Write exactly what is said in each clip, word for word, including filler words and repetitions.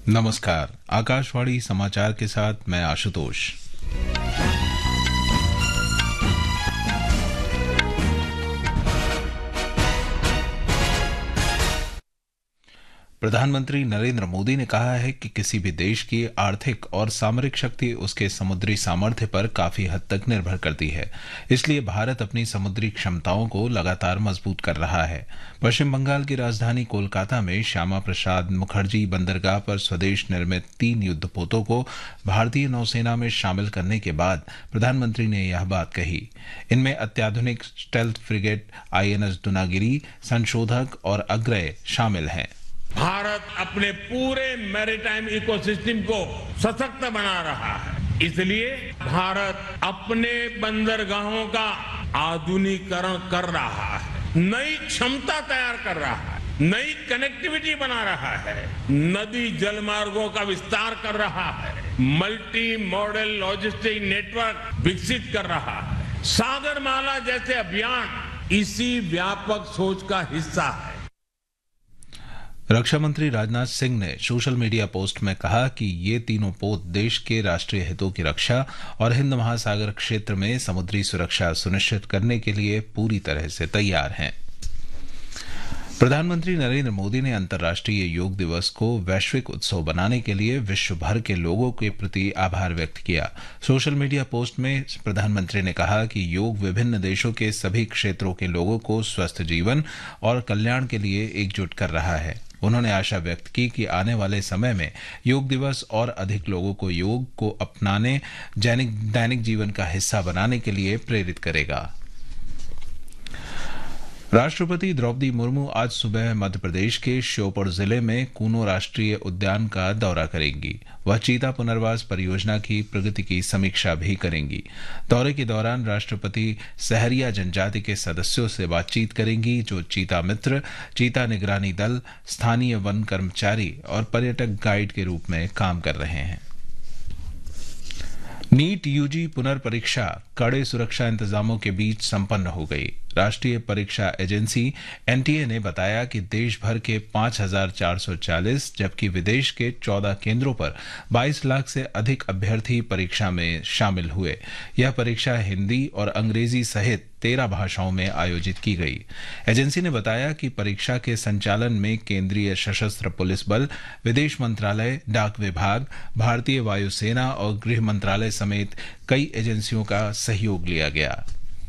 नमस्कार। आकाशवाणी समाचार के साथ मैं आशुतोष। प्रधानमंत्री नरेंद्र मोदी ने कहा है कि किसी भी देश की आर्थिक और सामरिक शक्ति उसके समुद्री सामर्थ्य पर काफी हद तक निर्भर करती है। इसलिए भारत अपनी समुद्री क्षमताओं को लगातार मजबूत कर रहा है। पश्चिम बंगाल की राजधानी कोलकाता में श्यामा प्रसाद मुखर्जी बंदरगाह पर स्वदेश निर्मित तीन युद्धपोतों को भारतीय नौसेना में शामिल करने के बाद प्रधानमंत्री ने यह बात कही। इनमें अत्याधुनिक स्टेल्थ फ्रिगेट आईएनएस दुनागिरी, संशोधक और अग्रय शामिल हैं। भारत अपने पूरे मैरीटाइम इकोसिस्टम को सशक्त बना रहा है। इसलिए भारत अपने बंदरगाहों का आधुनिकीकरण कर रहा है, नई क्षमता तैयार कर रहा है, नई कनेक्टिविटी बना रहा है, नदी जलमार्गों का विस्तार कर रहा है, मल्टी मॉडल लॉजिस्टिक नेटवर्क विकसित कर रहा है। सागरमाला जैसे अभियान इसी व्यापक सोच का हिस्सा है। रक्षा मंत्री राजनाथ सिंह ने सोशल मीडिया पोस्ट में कहा कि ये तीनों पोत देश के राष्ट्रीय हितों की रक्षा और हिंद महासागर क्षेत्र में समुद्री सुरक्षा सुनिश्चित करने के लिए पूरी तरह से तैयार हैं। प्रधानमंत्री नरेंद्र मोदी ने अंतर्राष्ट्रीय योग दिवस को वैश्विक उत्सव बनाने के लिए विश्व भर के लोगों के प्रति आभार व्यक्त किया। सोशल मीडिया पोस्ट में प्रधानमंत्री ने कहा कि योग विभिन्न देशों के सभी क्षेत्रों के लोगों को स्वस्थ जीवन और कल्याण के लिए एकजुट कर रहा है। उन्होंने आशा व्यक्त की कि आने वाले समय में योग दिवस और अधिक लोगों को योग को अपनाने, दैनिक जीवन का हिस्सा बनाने के लिए प्रेरित करेगा। राष्ट्रपति द्रौपदी मुर्मू आज सुबह मध्य प्रदेश के श्योपुर जिले में कूनो राष्ट्रीय उद्यान का दौरा करेंगी। वह चीता पुनर्वास परियोजना की प्रगति की समीक्षा भी करेंगी। दौरे के दौरान राष्ट्रपति सहरिया जनजाति के सदस्यों से बातचीत करेंगी, जो चीता मित्र, चीता निगरानी दल, स्थानीय वन कर्मचारी और पर्यटक गाइड के रूप में काम कर रहे हैं। नीट यूजी पुनर्परीक्षा कड़े सुरक्षा इंतजामों के बीच संपन्न हो गई। राष्ट्रीय परीक्षा एजेंसी एनटीए ने बताया कि देश भर के पांच हजार चार सौ चालीस जबकि विदेश के चौदह केंद्रों पर बाईस लाख से अधिक अभ्यर्थी परीक्षा में शामिल हुए। यह परीक्षा हिंदी और अंग्रेजी सहित तेरह भाषाओं में आयोजित की गई। एजेंसी ने बताया कि परीक्षा के संचालन में केंद्रीय सशस्त्र पुलिस बल, विदेश मंत्रालय, डाक विभाग, भारतीय वायुसेना और गृह मंत्रालय समेत कई एजेंसियों का सहयोग लिया गया।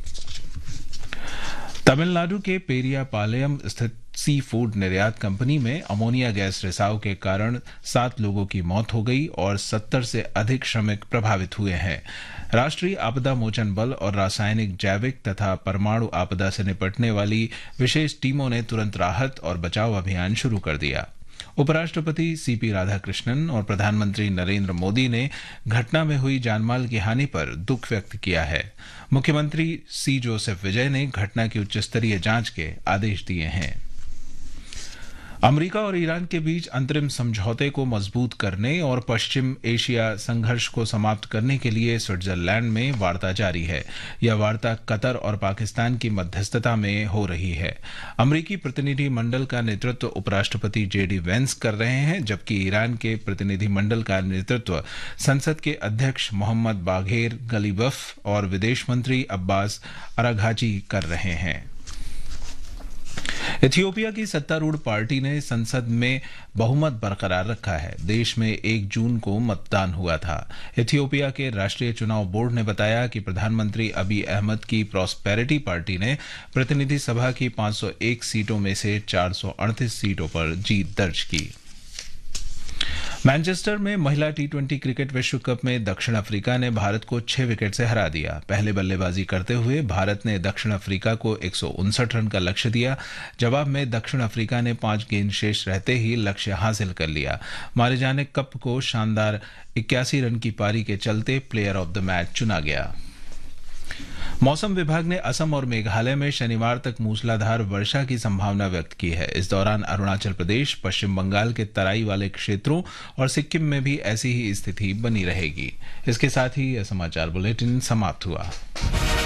तमिलनाडु के पेरियापालयम स्थित सी फूड निर्यात कंपनी में अमोनिया गैस रिसाव के कारण सात लोगों की मौत हो गई और सत्तर से अधिक श्रमिक प्रभावित हुए हैं। राष्ट्रीय आपदा मोचन बल और रासायनिक, जैविक तथा परमाणु आपदा से निपटने वाली विशेष टीमों ने तुरंत राहत और बचाव अभियान शुरू कर दिया। उपराष्ट्रपति सीपी राधाकृष्णन और प्रधानमंत्री नरेंद्र मोदी ने घटना में हुई जानमाल की हानि पर दुख व्यक्त किया है। मुख्यमंत्री सी जोसेफ विजय ने घटना की उच्चस्तरीय जांच के आदेश दिए हैं। अमेरिका और ईरान के बीच अंतरिम समझौते को मजबूत करने और पश्चिम एशिया संघर्ष को समाप्त करने के लिए स्विट्जरलैंड में वार्ता जारी है। यह वार्ता कतर और पाकिस्तान की मध्यस्थता में हो रही है। अमेरिकी प्रतिनिधि मंडल का नेतृत्व उपराष्ट्रपति जेडी वेंस कर रहे हैं, जबकि ईरान के प्रतिनिधि मंडल का नेतृत्व संसद के अध्यक्ष मोहम्मद बाघेर गलीबफ और विदेश मंत्री अब्बास अराघाची कर रहे हैं। इथियोपिया की सत्तारूढ़ पार्टी ने संसद में बहुमत बरकरार रखा है। देश में एक जून को मतदान हुआ था। इथियोपिया के राष्ट्रीय चुनाव बोर्ड ने बताया कि प्रधानमंत्री अबी अहमद की प्रॉस्पेरिटी पार्टी ने प्रतिनिधि सभा की पांच सौ एक सीटों में से चार सौ अड़तीस सीटों पर जीत दर्ज की। मैनचेस्टर में महिला टी ट्वेंटी क्रिकेट विश्व कप में दक्षिण अफ्रीका ने भारत को छह विकेट से हरा दिया। पहले बल्लेबाजी करते हुए भारत ने दक्षिण अफ्रीका को एक सौ उनसठ रन का लक्ष्य दिया। जवाब में दक्षिण अफ्रीका ने पांच गेंद शेष रहते ही लक्ष्य हासिल कर लिया। मारिजाने कप को शानदार इक्यासी रन की पारी के चलते प्लेयर ऑफ द मैच चुना गया। मौसम विभाग ने असम और मेघालय में शनिवार तक मूसलाधार वर्षा की संभावना व्यक्त की है। इस दौरान अरुणाचल प्रदेश, पश्चिम बंगाल के तराई वाले क्षेत्रों और सिक्किम में भी ऐसी ही स्थिति बनी रहेगी। इसके साथ ही यह समाचार बुलेटिन समाप्त हुआ।